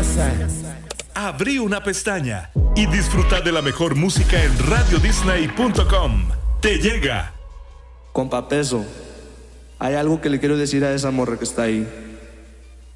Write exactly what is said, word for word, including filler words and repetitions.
casa. Abrí una pestaña y disfruta de la mejor música en radio disney punto com. Te llega. Compa Peso, hay algo que le quiero decir a esa morra que está ahí.